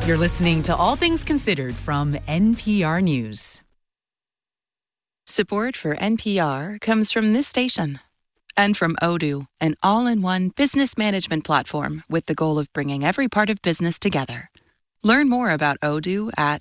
You're listening to All Things Considered from NPR News. Support for NPR comes from this station and from Odoo, an all-in-one business management platform with the goal of bringing every part of business together. Learn more about Odoo at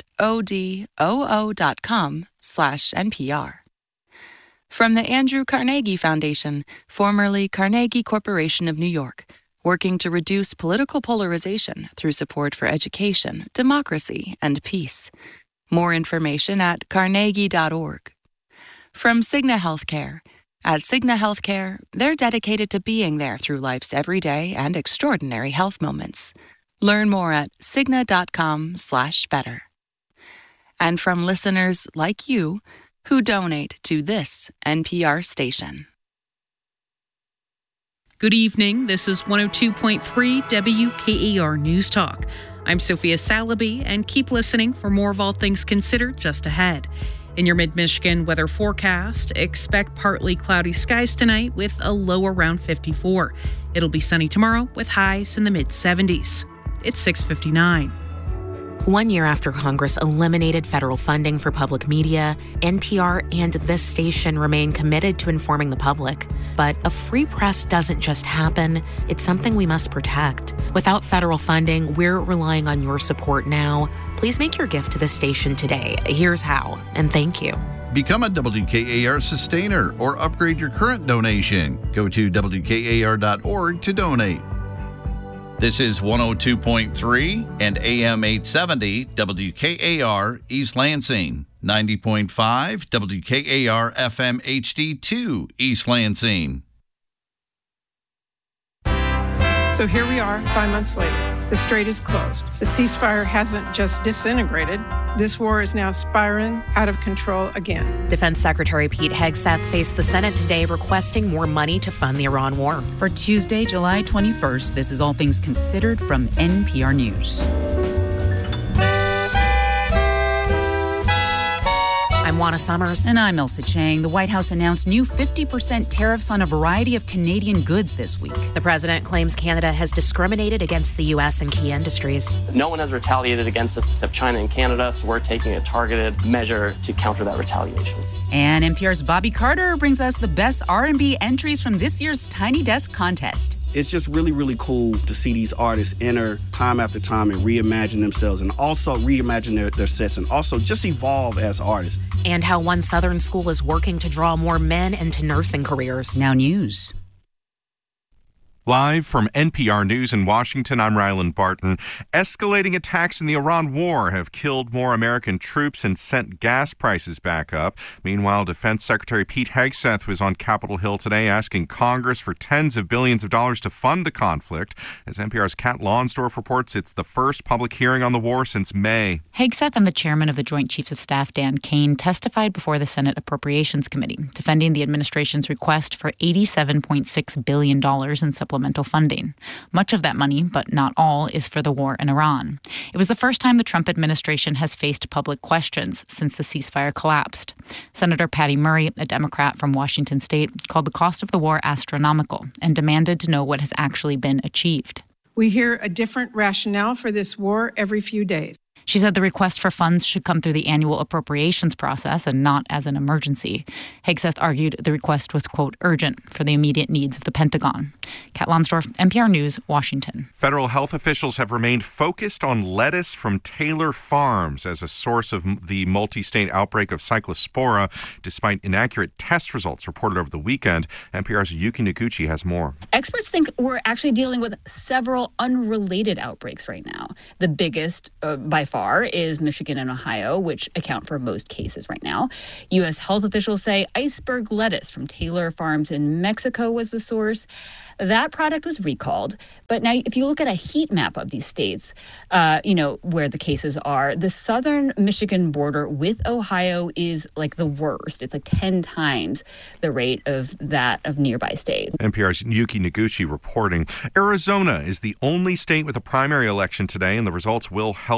odoo.com/NPR. From the Andrew Carnegie Foundation, formerly Carnegie Corporation of New York, working to reduce political polarization through support for education, democracy, and peace. More information at carnegie.org. From Cigna Healthcare. At Cigna Healthcare, they're dedicated to being there through life's everyday and extraordinary health moments. Learn more at cigna.com/better. And from listeners like you who donate to this NPR station. Good evening. This is 102.3 WKER News Talk. I'm Sophia Salaby, and keep listening for more of All Things Considered just ahead. In your mid-Michigan weather forecast, expect partly cloudy skies tonight with a low around 54. It'll be sunny tomorrow with highs in the mid-70s. It's 6:59. 1 year after Congress eliminated federal funding for public media, NPR and this station remain committed to informing the public. But a free press doesn't just happen. It's something we must protect. Without federal funding, we're relying on your support now. Please make your gift to this station today. Here's how, and thank you. Become a WKAR sustainer or upgrade your current donation. Go to WKAR.org to donate. This is 102.3 and AM 870 WKAR East Lansing, 90.5 WKAR FM HD2 East Lansing. So here we are 5 months later. The strait is closed. The ceasefire hasn't just disintegrated. This war is now spiraling out of control again. Defense Secretary Pete Hegseth faced the Senate today requesting more money to fund the Iran war. For Tuesday, July 21st, this is All Things Considered from NPR News. I'm Juana Summers. And I'm Elsa Chang. The White House announced new 50% tariffs on a variety of Canadian goods this week. The president claims Canada has discriminated against the U.S. in key industries. No one has retaliated against us except China and Canada, so we're taking a targeted measure to counter that retaliation. And NPR's Bobby Carter brings us the best R&B entries from this year's Tiny Desk contest. It's just really, really cool to see these artists enter time after time and reimagine themselves and also reimagine their sets and also just evolve as artists. And how one Southern school is working to draw more men into nursing careers. Now news. Live from NPR News in Washington, I'm Ryland Barton. Escalating attacks in the Iran war have killed more American troops and sent gas prices back up. Meanwhile, Defense Secretary Pete Hegseth was on Capitol Hill today asking Congress for tens of billions of dollars to fund the conflict. As NPR's Kat Lonsdorf reports, it's the first public hearing on the war since May. Hegseth and the chairman of the Joint Chiefs of Staff, Dan Kane, testified before the Senate Appropriations Committee, defending the administration's request for $87.6 billion in supplemental funding. Much of that money, but not all, is for the war in Iran. It was the first time the Trump administration has faced public questions since the ceasefire collapsed. Senator Patty Murray, a Democrat from Washington state, called the cost of the war astronomical and demanded to know what has actually been achieved. We hear a different rationale for this war every few days. She said the request for funds should come through the annual appropriations process and not as an emergency. Hegseth argued the request was, quote, urgent for the immediate needs of the Pentagon. Kat Lonsdorf, NPR News, Washington. Federal health officials have remained focused on lettuce from Taylor Farms as a source of the multi-state outbreak of Cyclospora, despite inaccurate test results reported over the weekend. NPR's Yuki Noguchi has more. Experts think we're actually dealing with several unrelated outbreaks right now. The biggest, by far, is Michigan and Ohio, which account for most cases right now. U.S. health officials say iceberg lettuce from Taylor Farms in Mexico was the source. That product was recalled. But now, if you look at a heat map of these states, where the cases are, the southern Michigan border with Ohio is like the worst. It's like 10 times the rate of that of nearby states. NPR's Yuki Noguchi reporting. Arizona is the only state with a primary election today, and the results will help determine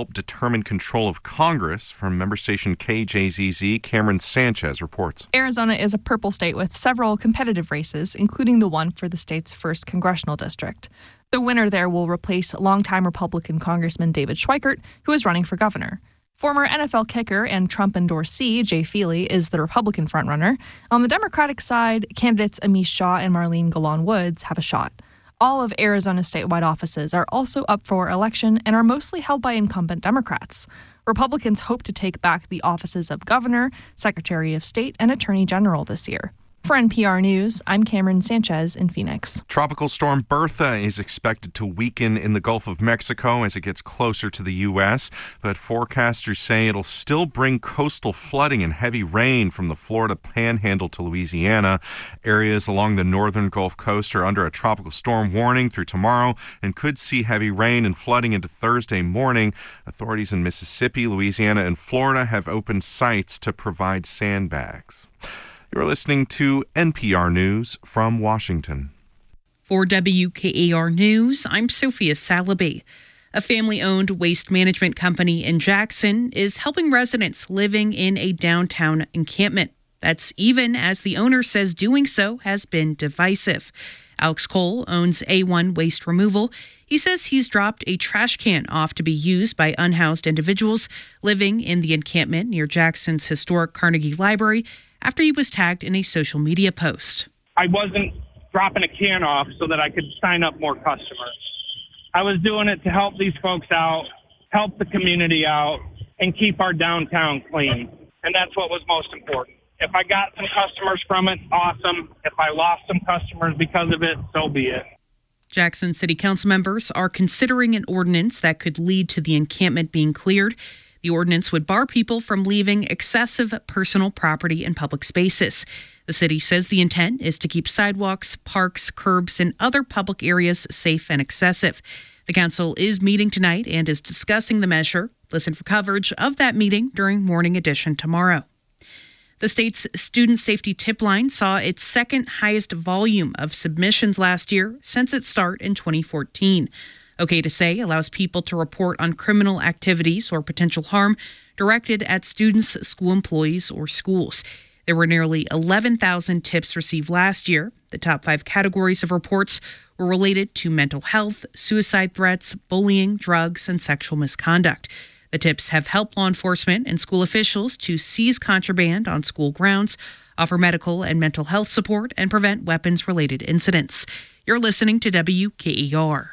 determine control of Congress. From member station KJZZ, Cameron Sanchez reports. Arizona is a purple state with several competitive races, including the one for the state's first congressional district. The winner there will replace longtime Republican Congressman David Schweikert, who is running for governor. Former NFL kicker and Trump endorsee Jay Feely is the Republican frontrunner. On the Democratic side, candidates Amish Shaw and Marlene Golan Woods have a shot. All of Arizona's statewide offices are also up for election and are mostly held by incumbent Democrats. Republicans hope to take back the offices of governor, secretary of state, and attorney general this year. For NPR News, I'm Cameron Sanchez in Phoenix. Tropical storm Bertha is expected to weaken in the Gulf of Mexico as it gets closer to the U.S., but forecasters say it'll still bring coastal flooding and heavy rain from the Florida Panhandle to Louisiana. Areas along the northern Gulf Coast are under a tropical storm warning through tomorrow and could see heavy rain and flooding into Thursday morning. Authorities in Mississippi, Louisiana, and Florida have opened sites to provide sandbags. You're listening to NPR News from Washington. For WKAR News, I'm Sophia Salaby. A family-owned waste management company in Jackson is helping residents living in a downtown encampment. That's even as the owner says doing so has been divisive. Alex Cole owns A1 Waste Removal. He says he's dropped a trash can off to be used by unhoused individuals living in the encampment near Jackson's historic Carnegie Library after he was tagged in a social media post. I wasn't dropping a can off so that I could sign up more customers. I was doing it to help these folks out, help the community out, and keep our downtown clean. And that's what was most important. If I got some customers from it, awesome. If I lost some customers because of it, so be it. Jackson City Council members are considering an ordinance that could lead to the encampment being cleared. The ordinance would bar people from leaving excessive personal property in public spaces. The city says the intent is to keep sidewalks, parks, curbs, and other public areas safe and accessible. The council is meeting tonight and is discussing the measure. Listen for coverage of that meeting during Morning Edition tomorrow. The state's student safety tip line saw its second highest volume of submissions last year since its start in 2014. OK to Say allows people to report on criminal activities or potential harm directed at students, school employees, or schools. There were nearly 11,000 tips received last year. The top 5 categories of reports were related to mental health, suicide threats, bullying, drugs, and sexual misconduct. The tips have helped law enforcement and school officials to seize contraband on school grounds, offer medical and mental health support, and prevent weapons-related incidents. You're listening to WKAR.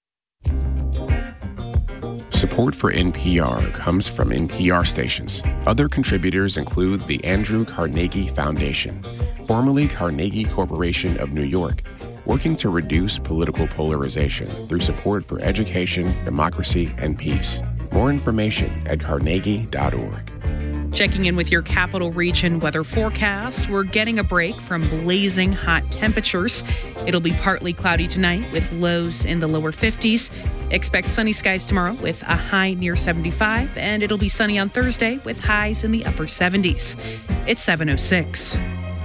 Support for NPR comes from NPR stations. Other contributors include the Andrew Carnegie Foundation, formerly Carnegie Corporation of New York, working to reduce political polarization through support for education, democracy, and peace. More information at carnegie.org. Checking in with your capital region weather forecast. We're getting a break from blazing hot temperatures. It'll be partly cloudy tonight with lows in the lower 50s. Expect sunny skies tomorrow with a high near 75, and it'll be sunny on Thursday with highs in the upper 70s. It's 7:06.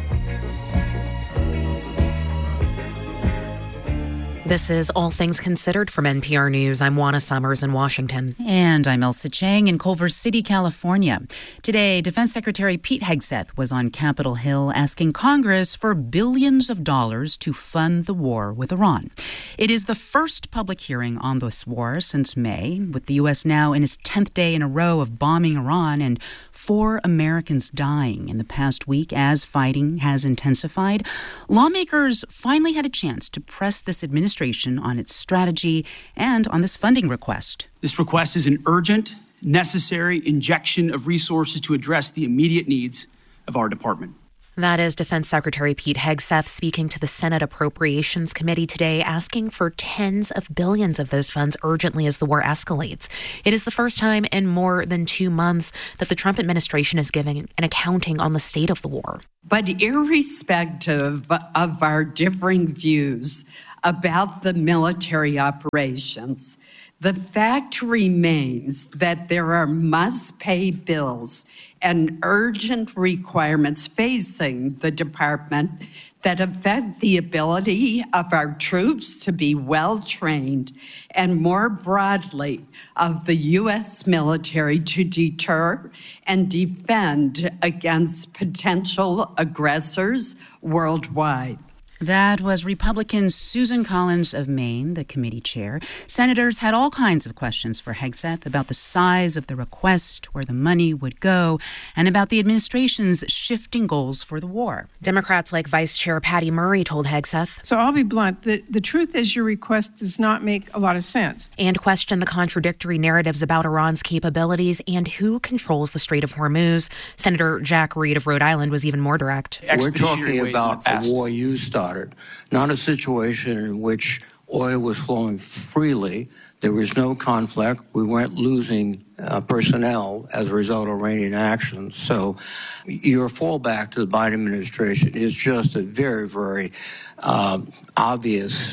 This is All Things Considered from NPR News. I'm Juana Summers in Washington. And I'm Elsa Chang in Culver City, California. Today, Defense Secretary Pete Hegseth was on Capitol Hill asking Congress for billions of dollars to fund the war with Iran. It is the first public hearing on this war since May, with the U.S. now in its 10th day in a row of bombing Iran and 4 Americans dying in the past week as fighting has intensified. Lawmakers finally had a chance to press this administration on its strategy and on this funding request. This request is an urgent, necessary injection of resources to address the immediate needs of our department. That is Defense Secretary Pete Hegseth speaking to the Senate Appropriations Committee today, asking for tens of billions of those funds urgently as the war escalates. It is the first time in more than 2 months that the Trump administration is giving an accounting on the state of the war. But irrespective of our differing views about the military operations, the fact remains that there are must-pay bills and urgent requirements facing the department that affect the ability of our troops to be well-trained and, more broadly, of the U.S. military to deter and defend against potential aggressors worldwide. That was Republican Susan Collins of Maine, the committee chair. Senators had all kinds of questions for Hegseth about the size of the request, where the money would go, and about the administration's shifting goals for the war. Democrats like Vice Chair Patty Murray told Hegseth. So I'll be blunt. The truth is your request does not make a lot of sense. And questioned the contradictory narratives about Iran's capabilities and who controls the Strait of Hormuz. Senator Jack Reed of Rhode Island was even more direct. We're talking about a war you started, not a situation in which oil was flowing freely. There was no conflict. We weren't losing personnel as a result of Iranian actions. So your fallback to the Biden administration is just a very, very obvious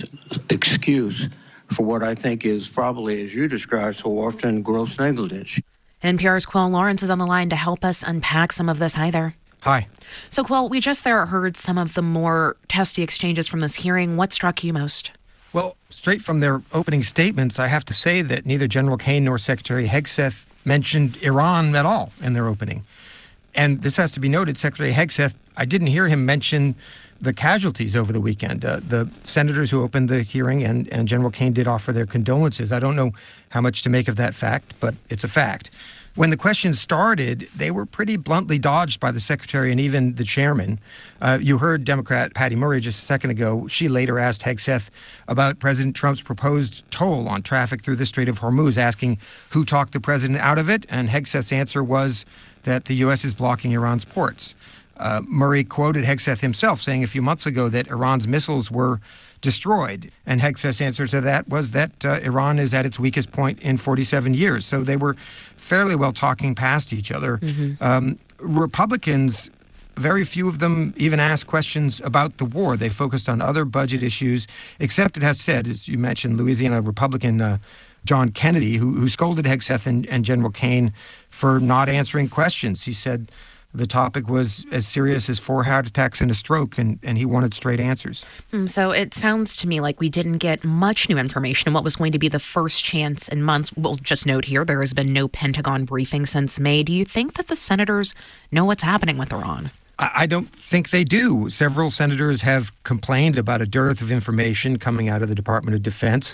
excuse for what I think is probably, as you described so often, gross negligence. NPR's Quill Lawrence is on the line to help us unpack some of this. Hi there. Hi. So, Quill, we just heard some of the more testy exchanges from this hearing. What struck you most? Well, straight from their opening statements, I have to say that neither General Kaine nor Secretary Hegseth mentioned Iran at all in their opening. And this has to be noted, Secretary Hegseth, I didn't hear him mention the casualties over the weekend. The senators who opened the hearing and General Kaine did offer their condolences. I don't know how much to make of that fact, but it's a fact. When the questions started, they were pretty bluntly dodged by the secretary and even the chairman. You heard Democrat Patty Murray just a second ago. She later asked Hegseth about President Trump's proposed toll on traffic through the Strait of Hormuz, asking who talked the president out of it. And Hegseth's answer was that the U.S. is blocking Iran's ports. Murray quoted Hegseth himself saying a few months ago that Iran's missiles were destroyed. And Hegseth's answer to that was that Iran is at its weakest point in 47 years. So they were fairly well talking past each other. Mm-hmm. Republicans, very few of them even asked questions about the war. They focused on other budget issues, except it has said, as you mentioned, Louisiana Republican John Kennedy, who scolded Hegseth and General Kaine for not answering questions. He said the topic was as serious as 4 heart attacks and a stroke, and he wanted straight answers. So it sounds to me like we didn't get much new information in what was going to be the first chance in months. We'll just note here, there has been no Pentagon briefing since May. Do you think that the senators know what's happening with Iran? I don't think they do. Several senators have complained about a dearth of information coming out of the Department of Defense.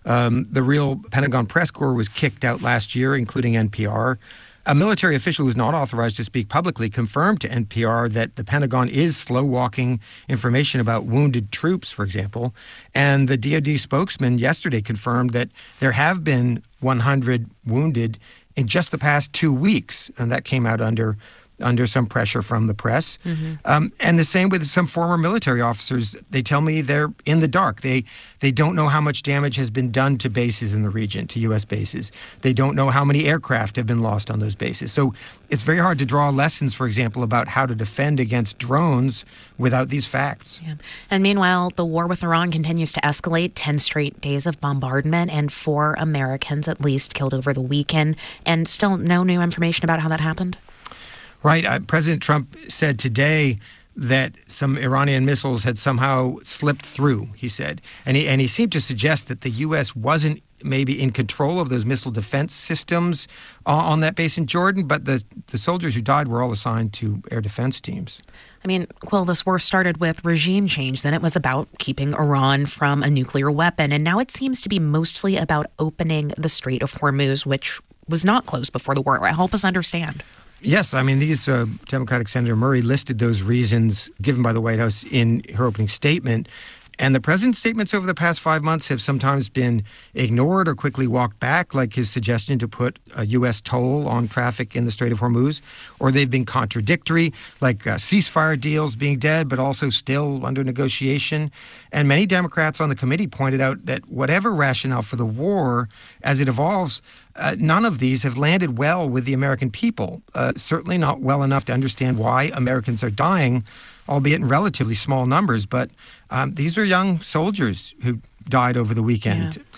The real Pentagon press corps was kicked out last year, including NPR. A military official who's not authorized to speak publicly confirmed to NPR that the Pentagon is slow-walking information about wounded troops, for example. And the DoD spokesman yesterday confirmed that there have been 100 wounded in just the past 2 weeks, and that came out under some pressure from the press. Mm-hmm. And the same with some former military officers. They tell me they're in the dark. They don't know how much damage has been done to bases in the region, to U.S. bases. They don't know how many aircraft have been lost on those bases. So it's very hard to draw lessons, for example, about how to defend against drones without these facts. Yeah. And meanwhile, the war with Iran continues to escalate. 10 straight days of bombardment and 4 Americans at least killed over the weekend. And still no new information about how that happened? Right. President Trump said today that some Iranian missiles had somehow slipped through, he said. And he seemed to suggest that the U.S. wasn't maybe in control of those missile defense systems on that base in Jordan, but the soldiers who died were all assigned to air defense teams. I mean, Quill, this war started with regime change. Then it was about keeping Iran from a nuclear weapon. And now it seems to be mostly about opening the Strait of Hormuz, which was not closed before the war. Help us understand. Yes, I mean, these Democratic Senator Murray listed those reasons given by the White House in her opening statement. And the president's statements over the past 5 months have sometimes been ignored or quickly walked back, like his suggestion to put a U.S. toll on traffic in the Strait of Hormuz. Or they've been contradictory, like ceasefire deals being dead, but also still under negotiation. And many Democrats on the committee pointed out that whatever rationale for the war, as it evolves, none of these have landed well with the American people. Certainly not well enough to understand why Americans are dying, albeit in relatively small numbers. But these are young soldiers who died over the weekend.